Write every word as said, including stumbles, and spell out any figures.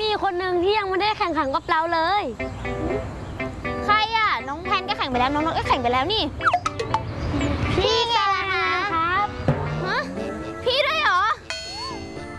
มีคนหนึ่งที่ยังไม่ได้แข่งขันกับเราเลยใครอ่ะน้องแพนก็แข่งไปแล้วน้องนกก็แข่งไปแล้วนี่พี่ไง